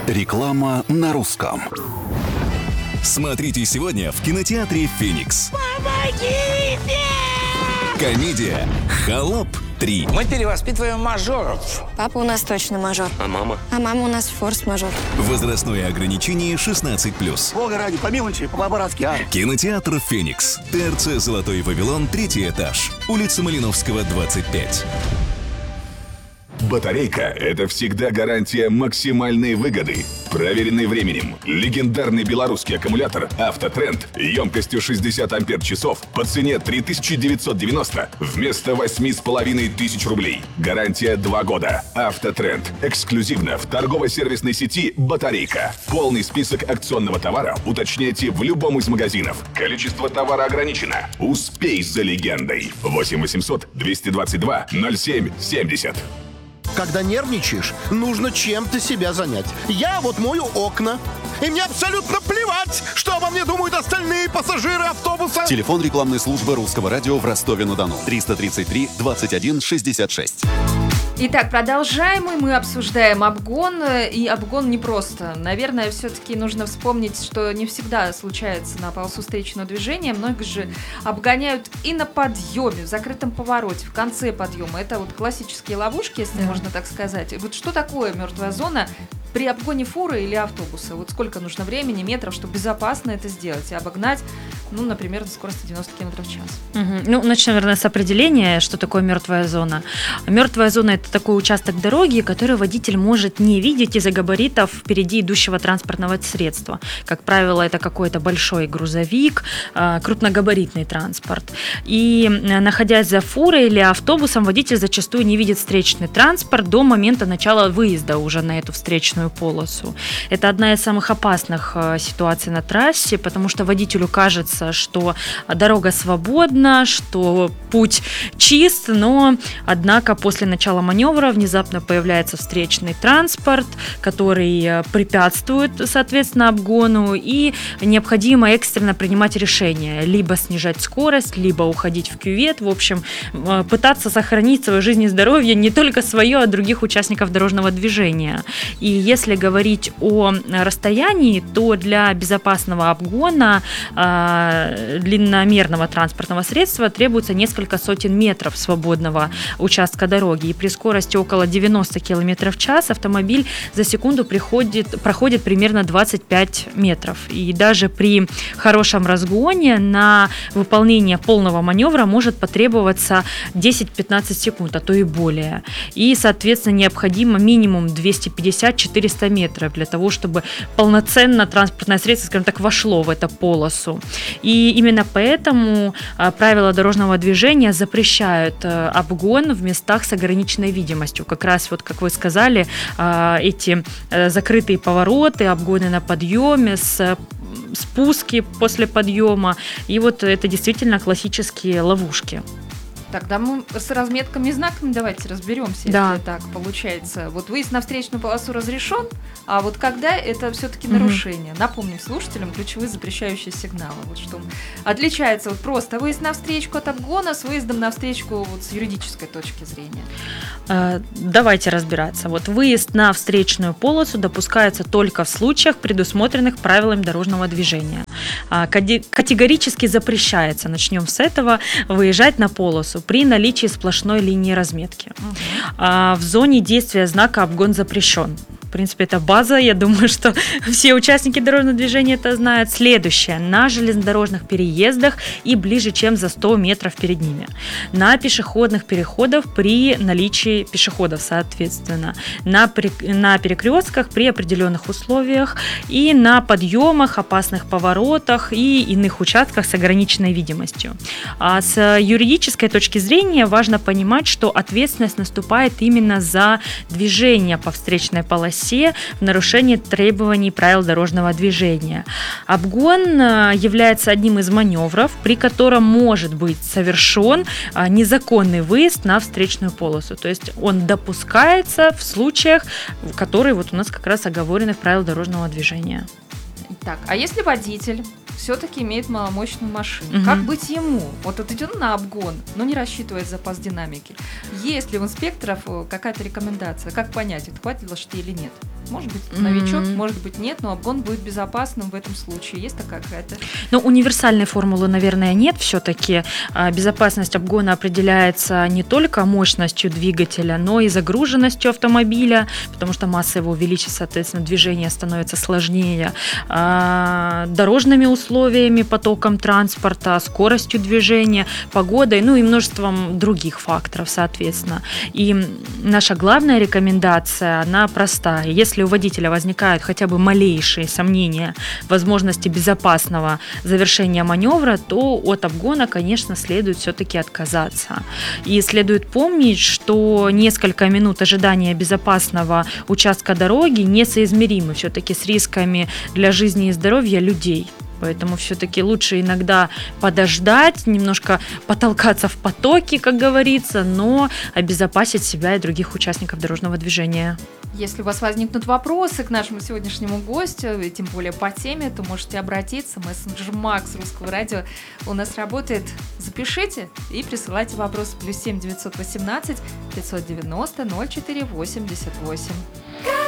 Реклама на русском. Смотрите сегодня в кинотеатре «Феникс». Помогите! Комедия «Холоп 3». Мы перевоспитываем мажоров. Папа у нас точно мажор. А мама? А мама у нас форс-мажор. Возрастное ограничение 16+. Бога ради, помилуйте, по-братски, а? Кинотеатр «Феникс». ТРЦ «Золотой Вавилон», 3-й этаж. Улица Малиновского, 25. Батарейка – это всегда гарантия максимальной выгоды. Проверенный временем. Легендарный белорусский аккумулятор «Автотренд» емкостью 60 ампер-часов по цене 3990 вместо 8500 рублей. Гарантия 2 года. «Автотренд» эксклюзивно в торгово-сервисной сети «Батарейка». Полный список акционного товара уточняйте в любом из магазинов. Количество товара ограничено. Успей за легендой. 8 800 222 07 70. Когда нервничаешь, нужно чем-то себя занять. Я вот мою окна. И мне абсолютно плевать, что обо мне думают остальные пассажиры автобуса. Телефон рекламной службы Русского радио в Ростове-на-Дону. 333 21 66. Итак, продолжаем, и мы обсуждаем обгон, и обгон не просто. Наверное, все-таки нужно вспомнить, что не всегда случается на полосу встречного движения. Многие же обгоняют и на подъеме, в закрытом повороте, в конце подъема. Это вот классические ловушки, если можно так сказать. Вот что такое мертвая зона при обгоне фуры или автобуса? Вот сколько нужно времени, метров, чтобы безопасно это сделать и обогнать, ну, например, на скорости 90 км в час? Ну, начнем, наверное, с определения, что такое мертвая зона. Мертвая зона – это такой участок дороги, который водитель может не видеть из-за габаритов впереди идущего транспортного средства. Как правило, это какой-то большой грузовик, крупногабаритный транспорт. И, находясь за фурой или автобусом, водитель зачастую не видит встречный транспорт до момента начала выезда уже на эту встречную полосу. Это одна из самых опасных ситуаций на трассе, потому что водителю кажется, что дорога свободна, что путь чист, но, однако, после начала маневра внезапно появляется встречный транспорт, который препятствует, соответственно, обгону, и необходимо экстренно принимать решение, либо снижать скорость, либо уходить в кювет, в общем, пытаться сохранить свою жизнь и здоровье, не только свое, а других участников дорожного движения. И если говорить о расстоянии, то для безопасного обгона длинномерного транспортного средства требуется несколько сотен метров свободного участка дороги. И при скорости около 90 км в час автомобиль за секунду проходит примерно 25 метров. И даже при хорошем разгоне на выполнение полного маневра может потребоваться 10-15 секунд, а то и более. И, соответственно, необходимо минимум 250-400 метров для того, чтобы полноценно транспортное средство, скажем так, вошло в эту полосу. И именно поэтому правила дорожного движения запрещают обгон в местах с ограниченной видимостью. Как раз, вот как вы сказали, эти закрытые повороты, обгоны на подъеме, спуски после подъема. И вот это действительно классические ловушки. Тогда мы с разметками и знаками давайте разберемся, если так получается. Вот выезд на встречную полосу разрешен, а вот когда это все-таки нарушение? Напомним слушателям ключевые запрещающие сигналы. Вот что отличается вот просто выезд на встречку от обгона с выездом на встречку вот с юридической точки зрения. Давайте разбираться. Вот выезд на встречную полосу допускается только в случаях, предусмотренных правилами дорожного движения. Категорически запрещается, начнем с этого, выезжать на полосу при наличии сплошной линии разметки. В зоне действия знака «Обгон запрещен». В принципе, это база. Я думаю, что все участники дорожного движения это знают. Следующее. На железнодорожных переездах и ближе, чем за 100 метров перед ними. На пешеходных переходах при наличии пешеходов, соответственно. На перекрестках при определенных условиях. И на подъемах, опасных поворотах и иных участках с ограниченной видимостью. А с юридической точки зрения важно понимать, что ответственность наступает именно за движение по встречной полосе в нарушении требований правил дорожного движения. Обгон является одним из маневров, при котором может быть совершен незаконный выезд на встречную полосу. То есть он допускается в случаях, которые вот у нас как раз оговорены в правилах дорожного движения. Так, а если водитель все-таки имеет маломощную машину, как быть ему? Вот идет на обгон, но не рассчитывает запас динамики. Есть ли у инспекторов какая-то рекомендация? Как понять, хватит лошадей или нет? Может быть, новичок, может быть, нет, но обгон будет безопасным в этом случае. Есть такая какая-то? Ну, универсальной формулы, наверное, нет. Все-таки безопасность обгона определяется не только мощностью двигателя, но и загруженностью автомобиля, потому что масса его увеличится, соответственно, движение становится сложнее, дорожными условиями, потоком транспорта, скоростью движения, погодой, ну и множеством других факторов, соответственно. И наша главная рекомендация, она простая. Если у водителя возникают хотя бы малейшие сомнения в возможности безопасного завершения маневра, то от обгона, конечно, следует все-таки отказаться. И следует помнить, что несколько минут ожидания безопасного участка дороги несоизмеримы все-таки с рисками для жизни и здоровья людей. Поэтому все-таки лучше иногда подождать, немножко потолкаться в потоке, как говорится, но обезопасить себя и других участников дорожного движения. Если у вас возникнут вопросы к нашему сегодняшнему гостю, и тем более по теме, то можете обратиться. Мессенджер Макс Русского радио у нас работает. Запишите и присылайте вопросы. +7 918 590 04 88.